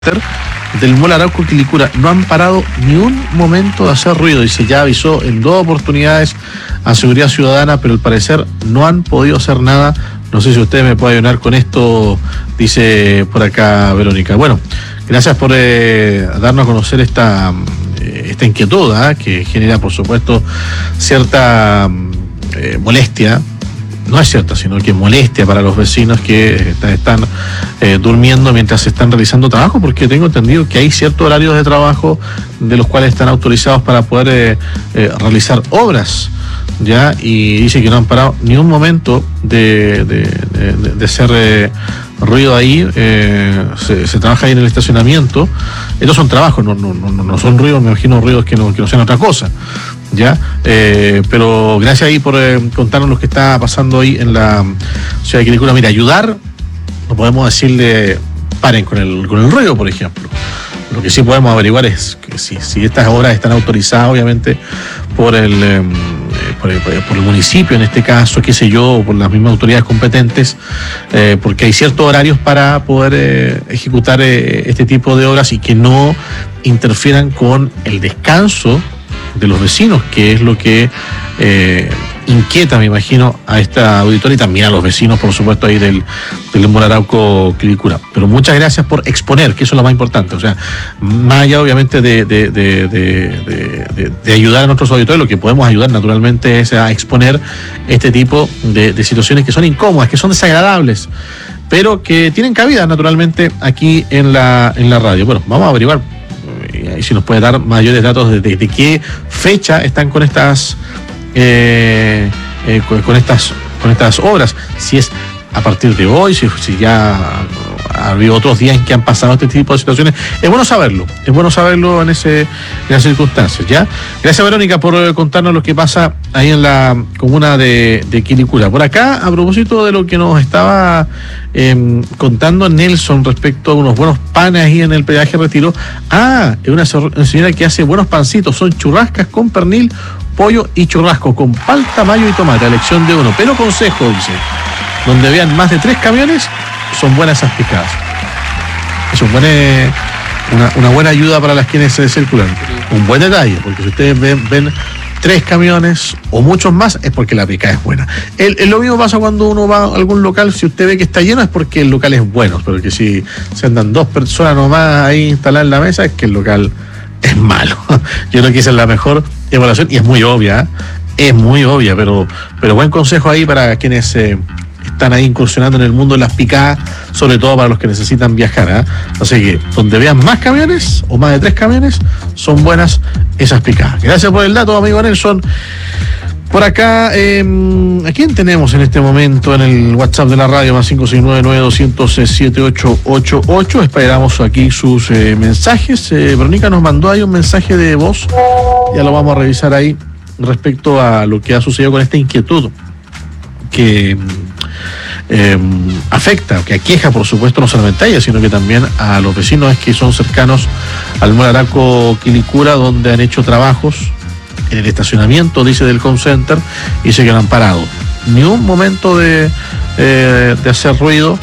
del Mall Arauco Quilicura no han parado ni un momento de hacer ruido. Dice, ya avisó en 2 oportunidades a Seguridad Ciudadana, pero al parecer no han podido hacer nada. No sé si usted me puede ayudar con esto, dice por acá Verónica. Bueno, gracias por darnos a conocer esta inquietud, que genera, por supuesto, cierta molestia. No es cierta, sino que molestia para los vecinos que están durmiendo mientras se están realizando trabajo, porque tengo entendido que hay ciertos horarios de trabajo de los cuales están autorizados para poder realizar obras, ¿ya? Y dice que no han parado ni un momento de hacer ruido ahí. Se trabaja ahí en el estacionamiento. Estos son trabajos, no son ruidos, me imagino ruidos que no sean otra cosa, ¿ya? Pero gracias ahí por contarnos lo que está pasando ahí en la ciudad de Quilicura. Mira, ayudar, no podemos decirle paren con el ruido, por ejemplo. Lo que sí podemos averiguar es que si estas obras están autorizadas, obviamente, por el municipio en este caso, qué sé yo, o por las mismas autoridades competentes, porque hay ciertos horarios para poder ejecutar este tipo de obras y que no interfieran con el descanso de los vecinos, que es lo que inquieta, me imagino, a esta auditoría y también a los vecinos, por supuesto, ahí del Mall Arauco Quilicura. Pero muchas gracias por exponer, que eso es lo más importante. O sea, más allá, obviamente, de ayudar a nuestros auditores, lo que podemos ayudar, naturalmente, es a exponer este tipo de situaciones que son incómodas, que son desagradables, pero que tienen cabida, naturalmente, aquí en la radio. Bueno, vamos a averiguar y si nos puede dar mayores datos de qué fecha están con estas obras, si es a partir de hoy, si ya ha habido otros días en que han pasado este tipo de situaciones. Es bueno saberlo en esas circunstancias, ¿ya? Gracias, Verónica, por contarnos lo que pasa ahí en la comuna de Quilicura. Por acá, a propósito de lo que nos estaba contando Nelson respecto a unos buenos panes ahí en el peaje Retiro. Es una señora que hace buenos pancitos, son churrascas con pernil, pollo y churrasco con palta, mayo y tomate, a elección de uno. Pero consejo, dice, donde vean más de 3 camiones, son buenas esas picadas. Eso es una buena ayuda para las quienes se circulan. Un buen detalle, porque si ustedes ven 3 camiones o muchos más, es porque la picada es buena. Lo mismo pasa cuando uno va a algún local, si usted ve que está lleno es porque el local es bueno, pero que si se andan 2 personas nomás ahí instaladas en la mesa, es que el local es malo. Yo creo que esa es la mejor evaluación y es muy obvia, pero buen consejo ahí para quienes están ahí incursionando en el mundo de las picadas, sobre todo para los que necesitan viajar, Así que donde vean más camiones o más de 3 camiones, son buenas esas picadas. Gracias por el dato, amigo Nelson. Por acá, ¿a quién tenemos en este momento en el WhatsApp de la radio? Más 569-900-7888. Esperamos aquí sus mensajes. Verónica nos mandó ahí un mensaje de voz. Ya lo vamos a revisar ahí respecto a lo que ha sucedido con esta inquietud que afecta, que aqueja, por supuesto, no solamente a ella, sino que también a los vecinos que son cercanos al Mall Arauco Quilicura, donde han hecho trabajos en el estacionamiento, dice, del call center, y dice que no han parado ni un momento de hacer ruido.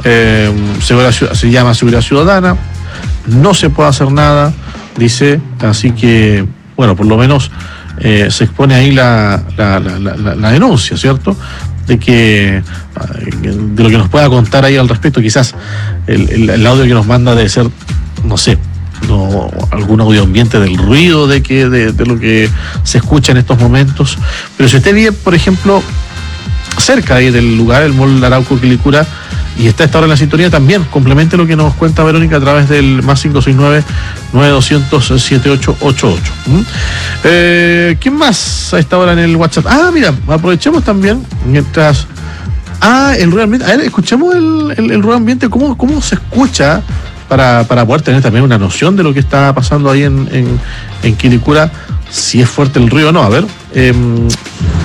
Se llama Seguridad Ciudadana, no se puede hacer nada, dice, así que, bueno, por lo menos se expone ahí la denuncia, ¿cierto? De lo que nos pueda contar ahí al respecto. Quizás el audio que nos manda debe ser, no sé, algún audio ambiente del ruido de lo que se escucha en estos momentos. Pero si usted vive, por ejemplo, cerca ahí del lugar, el Mall Arauco Quilicura, y está a esta hora en la sintonía, también complemente lo que nos cuenta Verónica a través del más 569-900-7888. ¿Quién más a esta hora en el WhatsApp? Mira, aprovechemos también mientras... el ruido ambiente. A ver, escuchemos el ruido ambiente, cómo se escucha, para poder tener también una noción de lo que está pasando ahí en Quilicura, si es fuerte el ruido o no. A ver,